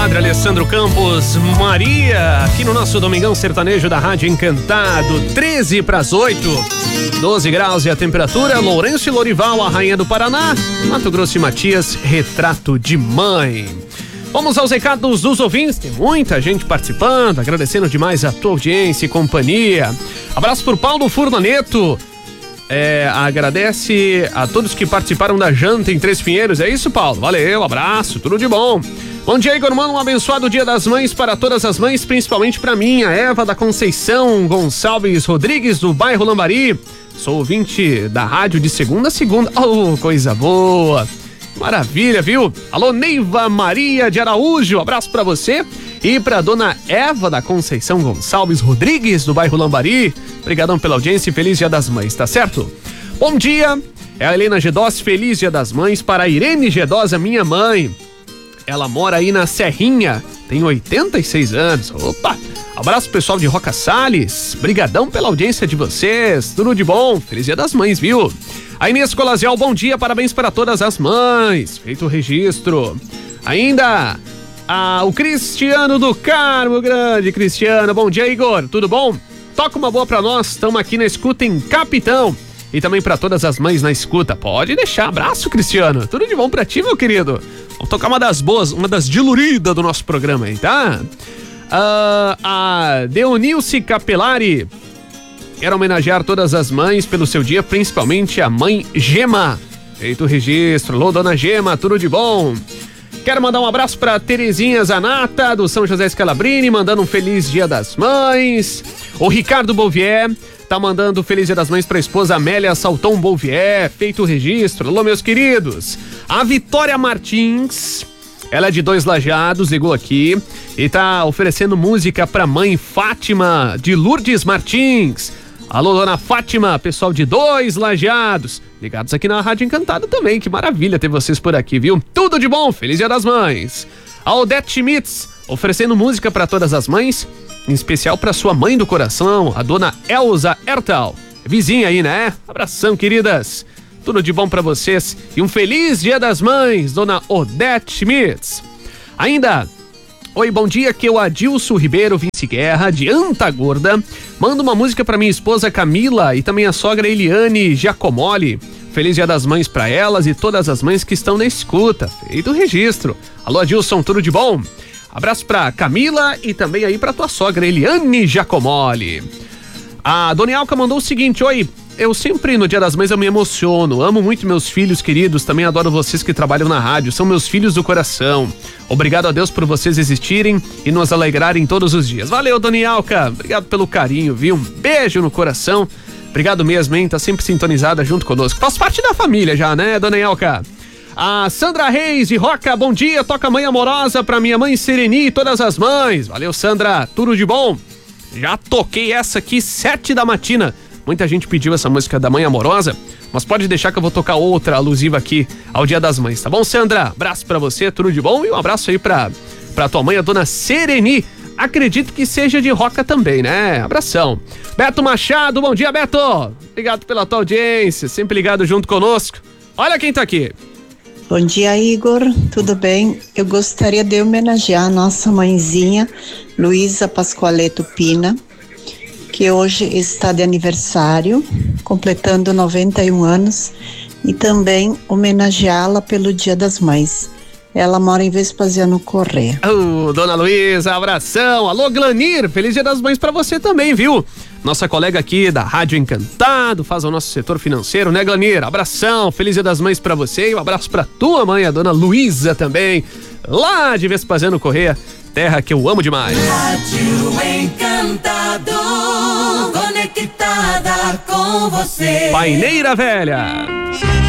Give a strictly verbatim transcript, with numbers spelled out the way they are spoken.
Padre Alessandro Campos, Maria, aqui no nosso Domingão Sertanejo da Rádio Encantado, treze para as oito, doze graus e a temperatura. Lourenço e Lorival, a rainha do Paraná, Mato Grosso e Matias, retrato de mãe. Vamos aos recados dos ouvintes, tem muita gente participando, agradecendo demais a tua audiência e companhia. Abraço por Paulo Furnaneto. É, agradece a todos que participaram da janta em Três Pinheiros. É isso, Paulo? Valeu, abraço, tudo de bom. Bom dia, Igor, mano, um abençoado dia das mães para todas as mães, principalmente para mim, a Eva da Conceição Gonçalves Rodrigues, do bairro Lambari. Sou ouvinte da rádio de segunda a segunda. Oh, coisa boa. Maravilha, viu? Alô, Neiva Maria de Araújo, abraço pra você. E pra dona Eva da Conceição Gonçalves Rodrigues, do bairro Lambari. Obrigadão pela audiência e feliz dia das mães, tá certo? Bom dia, é a Helena Gedós, feliz dia das mães para a Irene Gedós, a minha mãe. Ela mora aí na Serrinha, tem oitenta e seis anos. Opa! Abraço pessoal de Roca Salles, brigadão pela audiência de vocês, tudo de bom, feliz dia das mães, viu? A Inês Colaziel, bom dia, parabéns para todas as mães, feito o registro. Ainda a, o Cristiano do Carmo, grande Cristiano, bom dia, Igor, tudo bom? Toca uma boa pra nós, estamos aqui na escuta em Capitão. E também para todas as mães na escuta, pode deixar, abraço, Cristiano, tudo de bom pra ti, meu querido. Vamos tocar uma das boas, uma das diluridas do nosso programa aí, tá? Uh, a Deonilce Capelari quer homenagear todas as mães pelo seu dia, principalmente a mãe Gema. Feito o registro. Alô, dona Gema, tudo de bom? Quero mandar um abraço pra Terezinha Zanata, do São José Scalabrini, mandando um feliz dia das mães. O Ricardo Bouvier tá mandando feliz dia das mães pra esposa Amélia Salton Bouvier. Feito o registro. Alô, meus queridos. A Vitória Martins, ela é de Dois Lajados, ligou aqui e tá oferecendo música pra mãe Fátima, de Lourdes Martins. Alô, dona Fátima, pessoal de Dois Lajados, ligados aqui na Rádio Encantado também, que maravilha ter vocês por aqui, viu? Tudo de bom, feliz dia das mães. A Odete Schmitz, oferecendo música pra todas as mães, em especial pra sua mãe do coração, a dona Elza Ertal, vizinha aí, né? Abração, queridas. Tudo de bom pra vocês e um feliz dia das mães, dona Odete Schmitz. Ainda, oi, bom dia, que é o Adilson Ribeiro Vinci Guerra, de Antagorda. Manda uma música pra minha esposa Camila e também a sogra Eliane Giacomoli. Feliz dia das mães pra elas e todas as mães que estão na escuta. Feito o registro. Alô, Adilson, tudo de bom? Abraço pra Camila e também aí pra tua sogra Eliane Giacomoli. A Dona Alca mandou o seguinte, oi, eu sempre no Dia das Mães eu me emociono, amo muito meus filhos queridos, também adoro vocês que trabalham na rádio, são meus filhos do coração. Obrigado a Deus por vocês existirem e nos alegrarem todos os dias. Valeu, Dona Alca, obrigado pelo carinho, viu? Um beijo no coração, obrigado mesmo, hein? Tá sempre sintonizada junto conosco. Faz parte da família já, né, Dona Alca? A Sandra Reis de Roca, bom dia, toca Mãe Amorosa pra minha mãe Sereni e todas as mães. Valeu, Sandra, tudo de bom? Já toquei essa aqui, sete da matina. Muita gente pediu essa música da Mãe Amorosa, mas pode deixar que eu vou tocar outra alusiva aqui ao Dia das Mães, tá bom, Sandra? Abraço pra você, tudo de bom? E um abraço aí pra, pra tua mãe, a dona Sereni. Acredito que seja de Roca também, né? Abração. Beto Machado, bom dia, Beto. Obrigado pela tua audiência, sempre ligado junto conosco. Olha quem tá aqui. Bom dia, Igor, tudo bem? Eu gostaria de homenagear a nossa mãezinha, Luísa Pascoaleto Pina, que hoje está de aniversário, completando noventa e um anos, e também homenageá-la pelo Dia das Mães. Ela mora em Vespasiano Corrêa. Oh, dona Luísa, abração. Alô, Glanir, feliz Dia das Mães pra você também, viu? Nossa colega aqui da Rádio Encantado, faz o nosso setor financeiro, né, Glanir? Abração, feliz Dia das Mães pra você e um abraço pra tua mãe, a dona Luísa também, lá de Vespasiano Corrêa, terra que eu amo demais. Rádio Encantado, conectada com você. Paineira Velha.